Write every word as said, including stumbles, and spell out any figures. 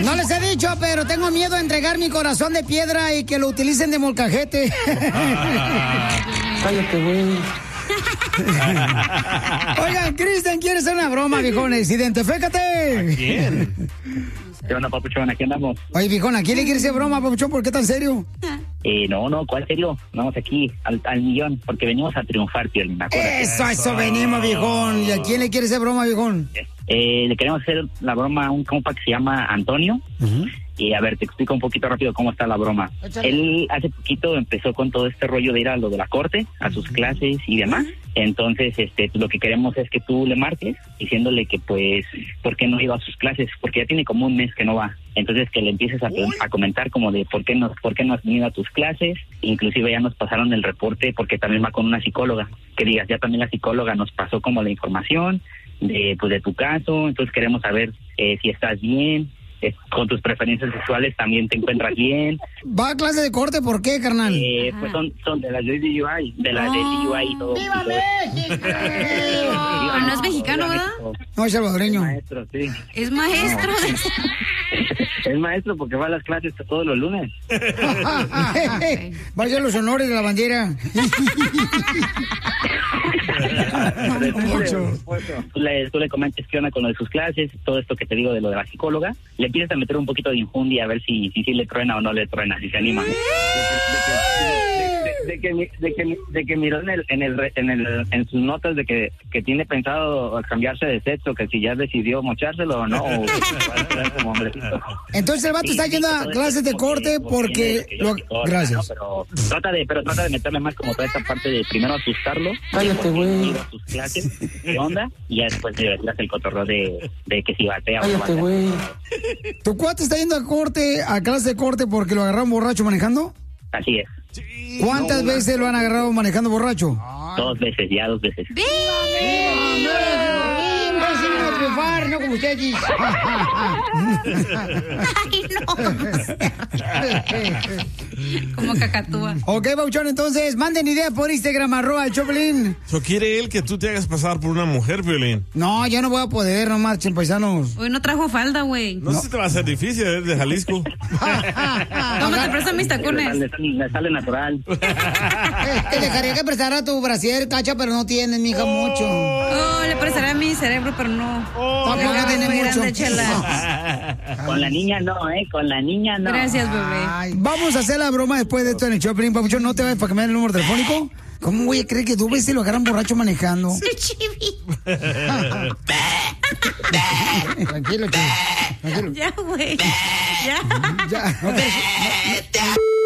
No les he dicho, pero tengo miedo de entregar mi corazón de piedra y que lo utilicen de molcajete. Cállate, güey. Oigan, Cristian, ¿quieres hacer una broma, viejones? Identifícate. ¿A quién? ¿Qué onda, papuchón? Aquí andamos. Oye, viejón, ¿a quién le quieres hacer broma, papuchón? ¿Por qué tan serio? Eh, no, no, ¿cuál serio? Vamos aquí al, al millón, porque venimos a triunfar, Piolín, ¿me acuerdas? Eso, eso, venimos, viejón. ¿Y a quién le quieres hacer broma, viejón? Eh, le queremos hacer la broma a un compa que se llama Antonio. Uh-huh. Y a ver, te explico un poquito rápido cómo está la broma. Échale. Él hace poquito empezó con todo este rollo de ir a lo de la corte, a sus uh-huh. clases y demás. Entonces, este, lo que queremos es que tú le marques diciéndole que, pues, ¿por qué no iba a sus clases? Porque ya tiene como un mes que no va. Entonces, que le empieces a, a comentar como de por qué no, por qué no has venido a tus clases. Inclusive ya nos pasaron el reporte porque también va con una psicóloga. Que digas, ya también la psicóloga nos pasó como la información de, pues, de tu caso. Entonces, queremos saber eh, si estás bien. Eh, con tus preferencias sexuales también te encuentras bien. ¿Va a clase de corte? ¿Por qué, carnal? Eh, pues son, son de las de D U I, de las oh. de D U I y todo. ¡Viva México! Pero no es mexicano, ¿verdad? No, es salvadoreño. Es maestro, sí. Es maestro. No. Es maestro porque va a las clases todos los lunes. Va a hacer los honores de la bandera. Tú le, tú le comentes qué onda con lo de sus clases, todo esto que te digo de lo de la psicóloga, le empiezas a meter un poquito de infundia a ver si si, si le truena o no le truena, si se anima. De, de, de, de, que, de, que, de que miró en el, en el en el en sus notas de que, que tiene pensado cambiarse de sexo, que si ya decidió mochárselo o no. O como entonces el vato sí, está yendo a clases de corte porque lo... gracias. ¿no? Pero trata de pero trata de meterle más como toda esta parte de primero asustarlo. Cállate, güey. A sus clases, ¿qué onda? Y ya después le das el cotorreo de, de que si batea Cállate, o no batea. Güey. ¿Tu cuate está yendo a corte, a clase de corte porque lo agarraron borracho manejando? Así es. ¿Cuántas no, veces lo han agarrado manejando borracho? Dos veces, ya dos veces. ¡Viva! A triunfar, no como usted dice. Ay, no. Como cacatúa. Ok, Bauchón, entonces, manden ideas por Instagram, arroba el Choplin. ¿So quiere él que tú te hagas pasar por una mujer, Piolín? No, ya no voy a poder, no marchen, paisanos. Hoy no trajo falda, güey. No, no sé si te va a ser difícil, es de Jalisco. ¿Cómo te prestan mis tacones? Le sale, le sale natural. Te dejaría que prestara tu brasier, Cacha, pero no tienes, mija, oh. mucho. Oh, le prestaré a mi cerebro, pero no. Oh, tampoco tiene mucho. Con la niña no, ¿eh? Con la niña no. Gracias, bebé. Ay, vamos a hacer la broma después de esto en el Choplin. Papuchón, ¿no te vayas para que me den el número telefónico? ¿Cómo voy a creer que dos veces lo agarran borracho manejando? Soy chivi. Tranquilo, chivi. Tranquilo. Ya, güey. Ya. Ya. Okay.